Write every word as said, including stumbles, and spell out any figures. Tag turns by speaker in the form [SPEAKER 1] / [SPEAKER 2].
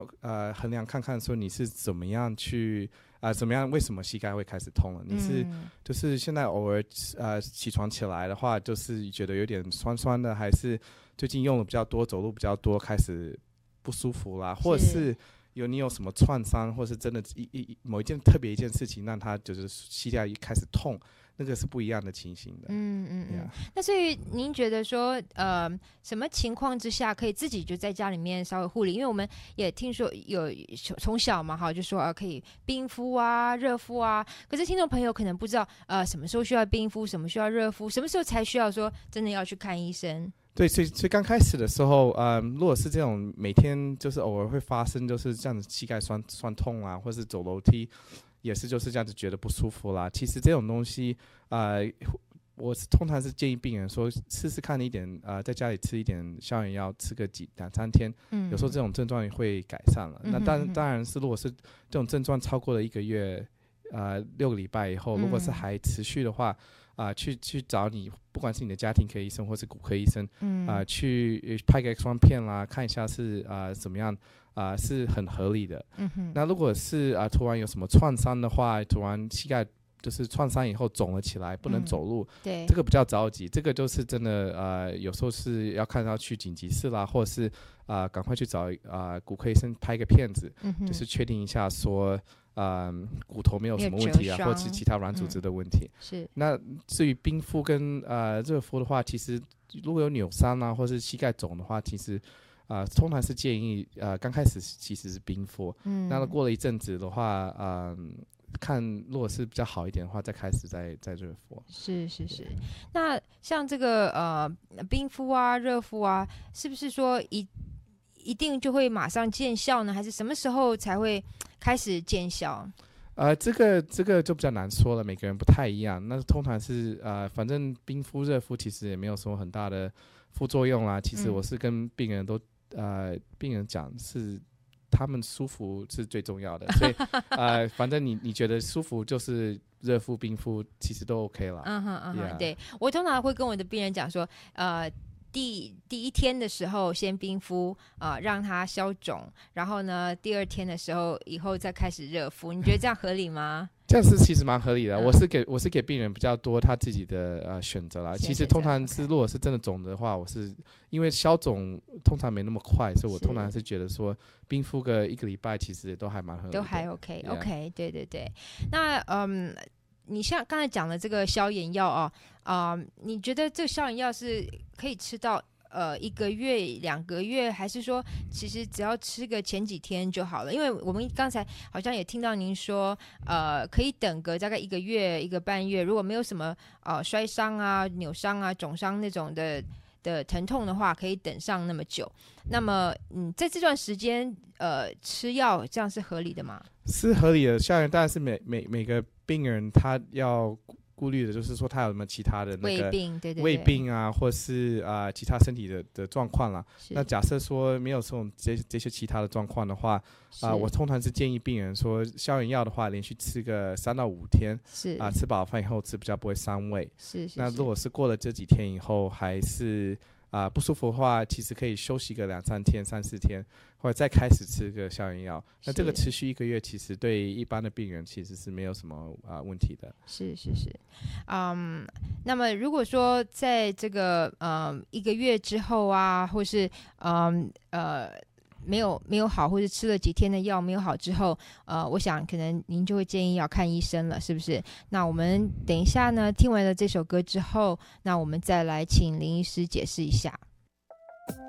[SPEAKER 1] 呃衡量看看说你是怎么样去啊、呃、怎么样为什么膝盖会开始痛了？你是、嗯、就是现在偶尔呃起床起来的话，就是觉得有点酸酸的，还是最近用的比较多，走路比较多，开始不舒服啦，或者是有你有什么创伤，或是真的一一某一件特别一件事情让他就是膝盖一开始痛，那个是不一样的情形的。
[SPEAKER 2] 嗯嗯嗯。Yeah. 那所以您觉得说，呃，什么情况之下可以自己就在家里面稍微护理？因为我们也听说有从小嘛，哈，就说啊可以冰敷啊、热敷啊。可是听众朋友可能不知道，呃，什么时候需要冰敷，什么需要热敷，什么时候才需要说真的要去看医生？
[SPEAKER 1] 对，所以所以刚开始的时候，呃，如果是这种每天就是偶尔会发生，就是这样子膝盖酸酸痛啊，或是走楼梯也是就是这样子觉得不舒服啦。其实这种东西，呃，我通常是建议病人说试试看一点，呃，在家里吃一点消炎药，吃个几两三天，嗯，有时候这种症状会改善了。嗯、那当当然是如果是这种症状超过了一个月，呃，六个礼拜以后，如果是还持续的话。啊、呃，去去找你，不管是你的家庭科医生或是骨科医生，嗯，啊、呃，去拍个 X 光片啦，看一下是啊、呃、怎么样啊、呃，是很合理的。嗯哼。那如果是啊、呃、突然有什么创伤的话，突然膝盖就是创伤以后肿了起来，不能走路，嗯、对，这个比较着急，这个就是真的呃，有时候是要看到去紧急室啦，或者是啊、呃、赶快去找啊、呃、骨科医生拍个片子，嗯、就是确定一下说。呃，骨头没有什么问题啊，或者是其他软组织的问题。嗯、是。那至于冰敷跟呃热敷的话，其实如果有扭伤啊，或是膝盖肿的话，其实呃通常是建议呃刚开始其实是冰敷。嗯。那过了一阵子的话，呃，看如果是比较好一点的话，再开始再再热敷。
[SPEAKER 2] 是是是。那像这个呃冰敷啊、热敷啊，是不是说一一定就会马上见效呢？还是什么时候才会开始见效？
[SPEAKER 1] 呃，这个这个就比较难说了，每个人不太一样。那通常是呃，反正冰敷、热敷其实也没有什么很大的副作用啦。其实我是跟病人都、嗯、呃，病人讲是他们舒服是最重要的，所以呃，反正你你觉得舒服就是热敷、冰敷，其实都 OK 了。
[SPEAKER 2] 嗯哼嗯哼， yeah. 对，我通常会跟我的病人讲说，呃。第第一天的时候先冰敷啊、呃，让它消肿，然后呢，第二天的时候以后再开始热敷。你觉得这样合理吗？
[SPEAKER 1] 这样是其实蛮合理的。嗯、我是给我是给病人比较多他自己的呃选择啦。其实通常是如果是真的肿的话，我是因为消肿通常没那么快，所以我通常是觉得说冰敷个一个礼拜其实也都还蛮合理的，
[SPEAKER 2] 都还 OK OK， 对对对。那嗯。你像刚才讲的这个消炎药啊，啊、呃，你觉得这个消炎药是可以吃到呃一个月、两个月，还是说其实只要吃个前几天就好了？因为我们刚才好像也听到您说，呃，可以等个大概一个月、一个半月，如果没有什么呃摔伤啊、扭伤啊、肿伤那种的的疼痛的话，可以等上那么久。那么，嗯，在这段时间，呃，吃药这样是合理的吗？
[SPEAKER 1] 是合理的。消炎当然是每每每个病人他要顾虑的，就是说他有什么其他的那个
[SPEAKER 2] 胃病，对对对，
[SPEAKER 1] 胃病啊，或是啊、呃、其他身体的的状况啦。那假设说没有这种这这些其他的状况的话，啊、呃，我通常是建议病人说，消炎药的话，连续吃个三到五天，是啊、呃，吃饱饭以后吃比较不会伤胃。是是是。那如果是过了这几天以后还是啊、呃、不舒服的话，其实可以休息个两三天、三四天，或者再开始吃个消炎药。那这个持续一个月，其实对一般的病人其实是没有什么啊、呃、问题的。
[SPEAKER 2] 是是是，嗯，那么如果说在这个嗯一个月之后啊，或是嗯呃没有没有好，或是吃了几天的药没有好之后，呃，我想可能您就会建议要看医生了，是不是？那我们等一下呢，听完了这首歌之后，那我们再来请林医师解释一下。